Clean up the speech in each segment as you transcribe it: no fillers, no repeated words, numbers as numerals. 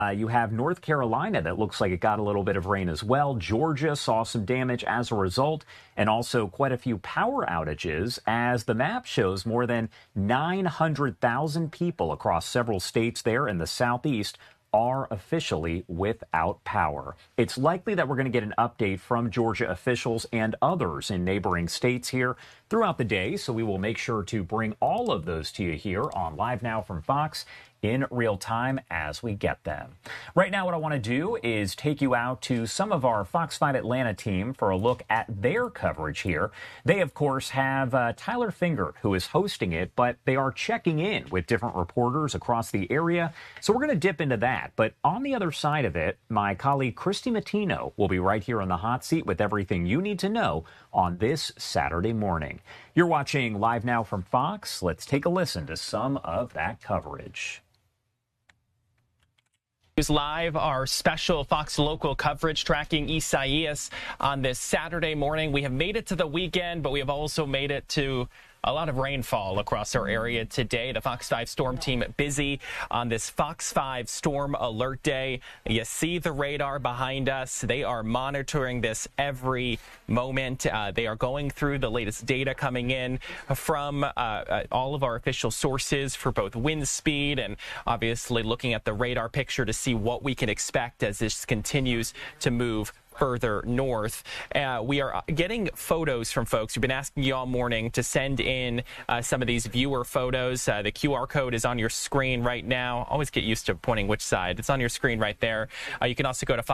You have North Carolina that looks like it got a little bit of rain as well. Georgia saw some damage as a result, and also quite a few power outages, as the map shows more than 900,000 people across several states there in the southeast are officially without power. It's likely that we're going to get an update from Georgia officials and others in neighboring states here throughout the day, so we will make sure to bring all of those to you here on Live Now from Fox in real time as we get them. Right now, what I want to do is take you out to some of our Fox 5 Atlanta team for a look at their coverage here. They, of course, have Tyler Finger, who is hosting it, but they are checking in with different reporters across the area. So we're going to dip into that. But on the other side of it, my colleague Christy Matino will be right here on the hot seat with everything you need to know on this Saturday morning. You're watching Live Now from Fox. Let's take a listen to some of that coverage. Live, our special Fox local coverage tracking Isaias on this Saturday morning. We have made it to the weekend, but we have also made it to a lot of rainfall across our area today. The Fox 5 storm team busy on this Fox 5 storm alert day. You see the radar behind us. They are monitoring this every moment. They are going through the latest data coming in from all of our official sources for both wind speed and obviously looking at the radar picture to see what we can expect as this continues to move further north. We are getting photos from folks who've been asking you all morning to send in some of these viewer photos. The QR code is on your screen right now. Always get used to pointing which side. It's on your screen right there. You can also go to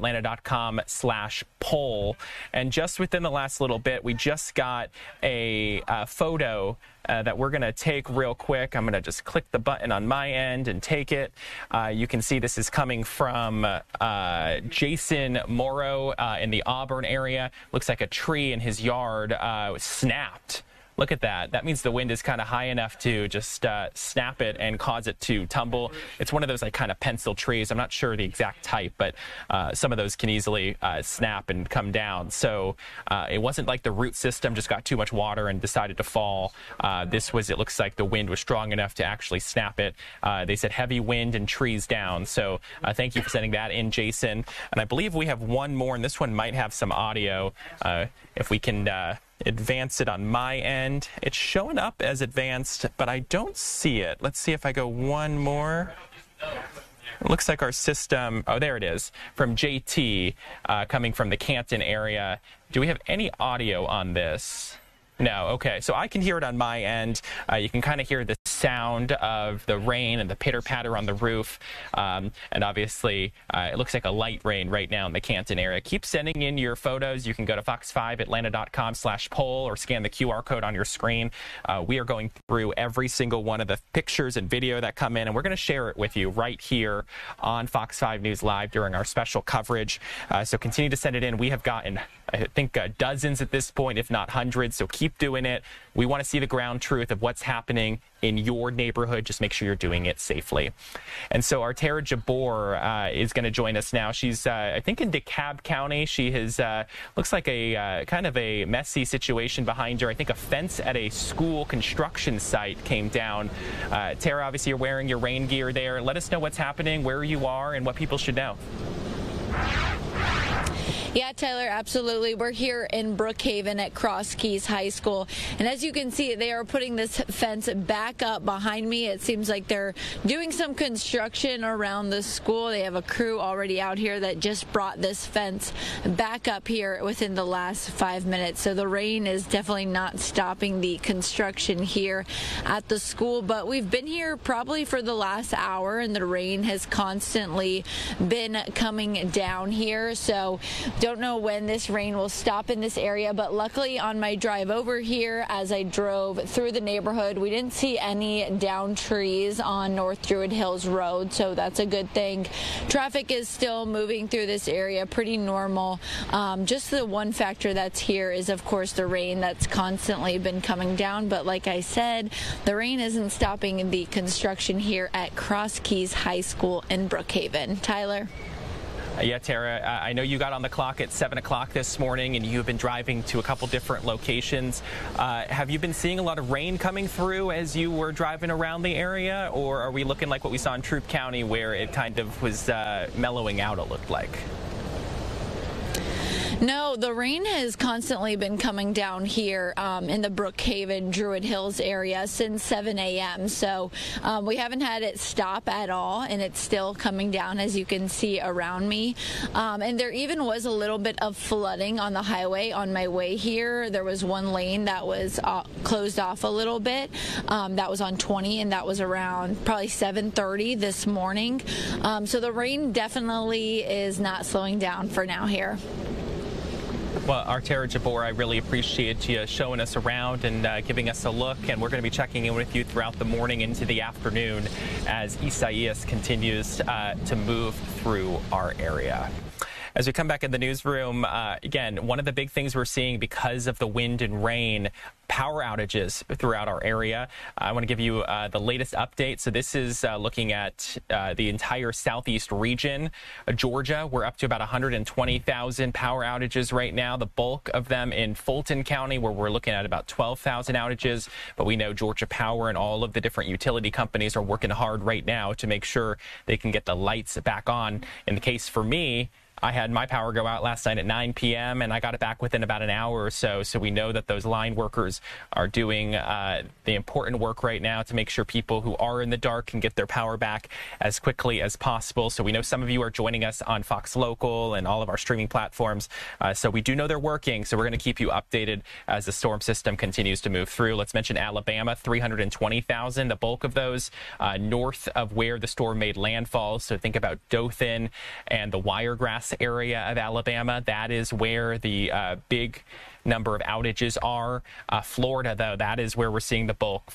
fox5atlanta.com/poll. And just within the last little bit, we just got a photo that we're going to take real quick. I'm going to just click the button on my end and take it. You can see this is coming from Jason Morrow in the Auburn area. Looks like a tree in his yard snapped. Look at that. That means the wind is kind of high enough to just snap it and cause it to tumble. It's one of those like kind of pencil trees. I'm not sure the exact type, but some of those can easily snap and come down. So it wasn't like the root system just got too much water and decided to fall. It looks like the wind was strong enough to actually snap it. They said heavy wind and trees down. So thank you for sending that in, Jason. And I believe we have one more, and this one might have some audio. If we can advance it on my end. It's showing up as advanced, but I don't see it. Let's see if I go one more. It looks like our system, oh, there it is, from JT, coming from the Canton area. Do we have any audio on this? No. Okay. So I can hear it on my end. You can kind of hear the sound of the rain and the pitter-patter on the roof. And obviously, it looks like a light rain right now in the Canton area. Keep sending in your photos. You can go to fox5atlanta.com/poll or scan the QR code on your screen. We are going through every single one of the pictures and video that come in, and we're going to share it with you right here on Fox 5 News Live during our special coverage. So continue to send it in. We have gotten, I think, dozens at this point, if not hundreds. So keep doing it. We want to see the ground truth of what's happening in your neighborhood. Just make sure you're doing it safely. And so our Tara Jabor is going to join us now. She's, I think, in DeKalb County. She has, looks like a kind of a messy situation behind her. I think a fence at a school construction site came down. Tara, obviously, you're wearing your rain gear there. Let us know what's happening, where you are, and what people should know. Yeah, Tyler, absolutely. We're here in Brookhaven at Cross Keys High School. And as you can see, they are putting this fence back up behind me. It seems like they're doing some construction around the school. They have a crew already out here that just brought this fence back up here within the last 5 minutes. So the rain is definitely not stopping the construction here at the school. But we've been here probably for the last hour, and the rain has constantly been coming down here. So don't know when this rain will stop in this area, but luckily on my drive over here as I drove through the neighborhood, we didn't see any downed trees on North Druid Hills Road, so that's a good thing. Traffic is still moving through this area pretty normal. Just the one factor that's here is, of course, the rain that's constantly been coming down, but like I said, the rain isn't stopping the construction here at Cross Keys High School in Brookhaven. Tyler? Yeah, Tara, I know you got on the clock at 7 o'clock this morning, and you've been driving to a couple different locations. Have you been seeing a lot of rain coming through as you were driving around the area, or are we looking like what we saw in Troup County, where it kind of was mellowing out, it looked like? No, the rain has constantly been coming down here in the Brookhaven, Druid Hills area since 7 a.m. So we haven't had it stop at all, and it's still coming down, as you can see around me. And there even was a little bit of flooding on the highway on my way here. There was one lane that was closed off a little bit. That was on 20, and that was around probably 7:30 this morning. So the rain definitely is not slowing down for now here. Well, Tara Jabbour, I really appreciate you showing us around and giving us a look, and we're going to be checking in with you throughout the morning into the afternoon as Isaias continues to move through our area. As we come back in the newsroom, again, one of the big things we're seeing because of the wind and rain, power outages throughout our area. I want to give you the latest update. So this is looking at the entire southeast region. Georgia, we're up to about 120,000 power outages right now. The bulk of them in Fulton County, where we're looking at about 12,000 outages. But we know Georgia Power and all of the different utility companies are working hard right now to make sure they can get the lights back on. In the case for me, I had my power go out last night at 9 p.m. and I got it back within about an hour or so. So we know that those line workers are doing the important work right now to make sure people who are in the dark can get their power back as quickly as possible. So we know some of you are joining us on Fox Local and all of our streaming platforms. So we do know they're working. So we're going to keep you updated as the storm system continues to move through. Let's mention Alabama, 320,000. The bulk of those north of where the storm made landfall. So think about Dothan and the Wiregrass area of Alabama. That is where the big number of outages are. Florida, though, that is where we're seeing the bulk.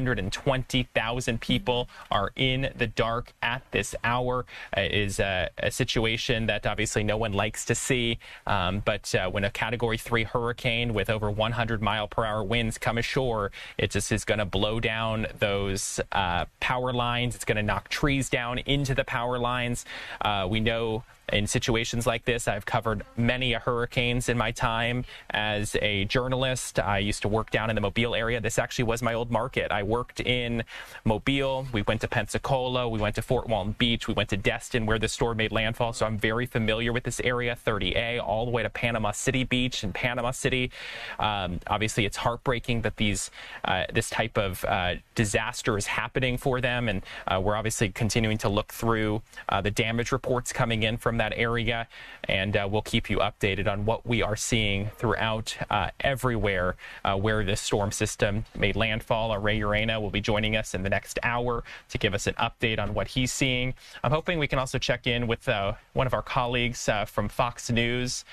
420,000 people are in the dark at this hour. Is a situation that obviously no one likes to see. But when a Category 3 hurricane with over 100-mile-per-hour winds come ashore, it just is going to blow down those power lines. It's going to knock trees down into the power lines. We know in situations like this, I've covered many hurricanes in my time as a journalist. I used to work down in the Mobile area. This actually was my old market. I worked in Mobile. We went to Pensacola. We went to Fort Walton Beach. We went to Destin, where the storm made landfall. So I'm very familiar with this area, 30A, all the way to Panama City Beach and Panama City. Obviously, it's heartbreaking that this type of disaster is happening for them. And we're obviously continuing to look through the damage reports coming in from that area, and we'll keep you updated on what we are seeing throughout everywhere where this storm system made landfall. Ray Urena will be joining us in the next hour to give us an update on what he's seeing. I'm hoping we can also check in with one of our colleagues from Fox News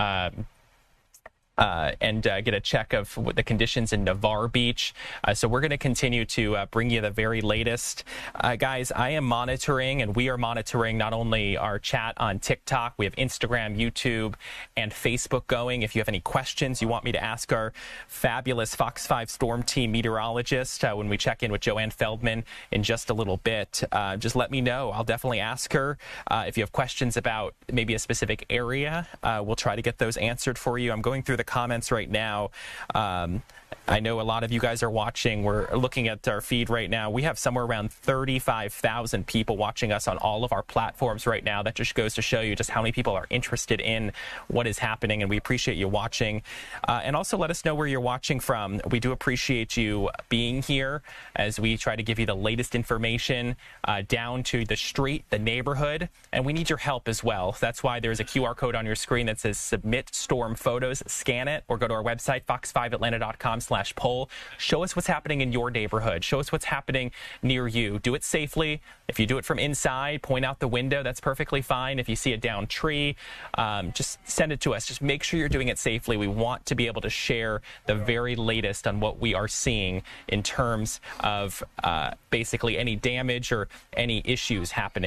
and get a check of what the conditions in Navarre Beach. So we're going to continue to bring you the very latest. Guys, I am monitoring, and we are monitoring not only our chat on TikTok, we have Instagram, YouTube, and Facebook going. If you have any questions you want me to ask our fabulous Fox 5 Storm Team meteorologist when we check in with Joanne Feldman in just a little bit, just let me know. I'll definitely ask her. If you have questions about maybe a specific area, we'll try to get those answered for you. I'm going through the comments right now. I know a lot of you guys are watching. We're looking at our feed right now. We have somewhere around 35,000 people watching us on all of our platforms right now. That just goes to show you just how many people are interested in what is happening, and we appreciate you watching. And also let us know where you're watching from. We do appreciate you being here as we try to give you the latest information down to the street, the neighborhood, and we need your help as well. That's why there's a QR code on your screen that says Submit Storm Photos. Scan it or go to our website, fox5atlanta.com/poll. Show us what's happening in your neighborhood. Show us what's happening near you. Do it safely. If you do it from inside, point out the window. That's perfectly fine. If you see a downed tree, just send it to us. Just make sure you're doing it safely. We want to be able to share the very latest on what we are seeing in terms of basically any damage or any issues happening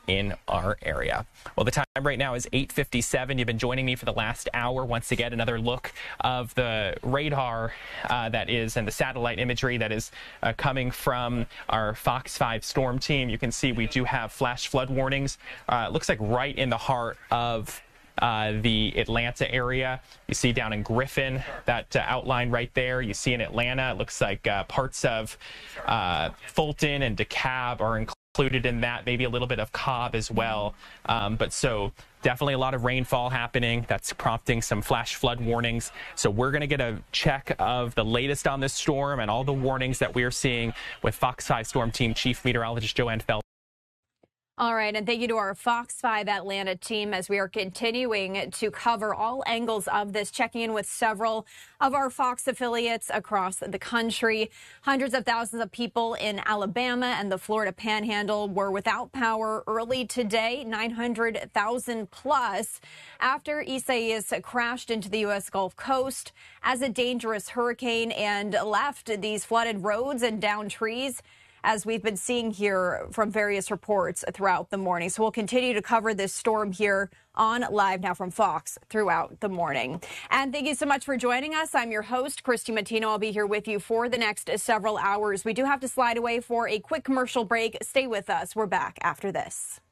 in our area. Well, the time right now is 8:57. You've been joining me for the last hour. Once again, another look of the radar that is and the satellite imagery that is coming from our Fox 5 storm team. You can see we do have flash flood warnings. It looks like right in the heart of the Atlanta area. You see down in Griffin, that outline right there. You see in Atlanta, it looks like parts of Fulton and DeKalb are included in that, maybe a little bit of Cobb as well. But so definitely a lot of rainfall happening. That's prompting some flash flood warnings. So we're going to get a check of the latest on this storm and all the warnings that we're seeing with Fox 5 Storm Team Chief Meteorologist Joanne Feld. All right, and thank you to our Fox 5 Atlanta team as we are continuing to cover all angles of this, checking in with several of our Fox affiliates across the country. Hundreds of thousands of people in Alabama and the Florida Panhandle were without power early today, 900,000 plus, after Isaias crashed into the U.S. Gulf Coast as a dangerous hurricane and left these flooded roads and downed trees, as we've been seeing here from various reports throughout the morning. So we'll continue to cover this storm here on Live Now from Fox throughout the morning. And thank you so much for joining us. I'm your host, Christy Matino. I'll be here with you for the next several hours. We do have to slide away for a quick commercial break. Stay with us. We're back after this.